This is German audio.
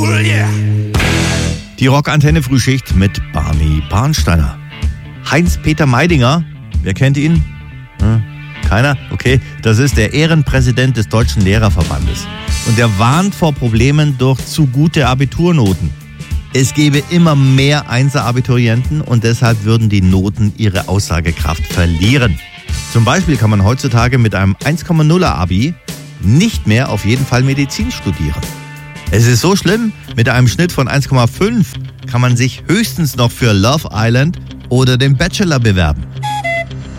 Die Rockantenne-Frühschicht mit Barney Barnsteiner. Heinz-Peter Meidinger, wer kennt ihn? Keiner? Okay, das ist der Ehrenpräsident des Deutschen Lehrerverbandes. Und der warnt vor Problemen durch zu gute Abiturnoten. Es gäbe immer mehr Einser-Abiturienten und deshalb würden die Noten ihre Aussagekraft verlieren. Zum Beispiel kann man heutzutage mit einem 1,0er Abi nicht mehr auf jeden Fall Medizin studieren. Es ist so schlimm, mit einem Schnitt von 1,5 kann man sich höchstens noch für Love Island oder den Bachelor bewerben.